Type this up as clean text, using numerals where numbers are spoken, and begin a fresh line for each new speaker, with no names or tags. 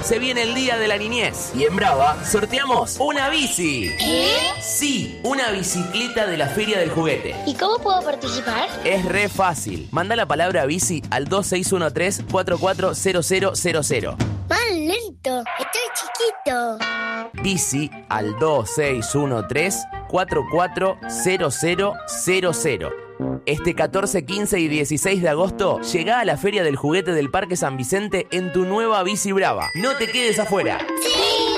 se viene el Día de la Niñez y en Brava sorteamos una bici.
¿Qué?
Sí, una bicicleta de la Feria del Juguete.
¿Y cómo puedo participar?
Es re fácil. Manda la palabra bici al 2613-440000.
Más lento, estoy chiquito.
Bici al 2613-440000. Este 14, 15 y 16 de agosto llegá a la Feria del Juguete del Parque San Vicente en tu nueva bici Brava. No te quedes afuera.
¡Sí!